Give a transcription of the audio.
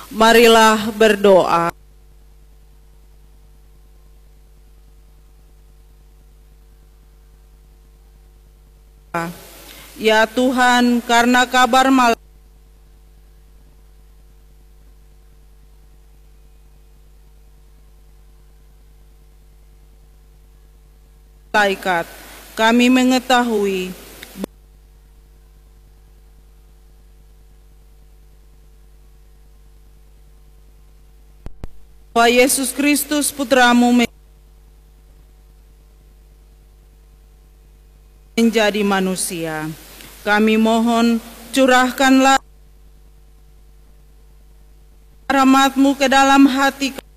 Marilah berdoa. Ya Tuhan, karena kabar malaikat, kami mengetahui bahwa Yesus Kristus Putramu menjadi manusia. Kami mohon curahkanlah rahmat-Mu ke dalam hati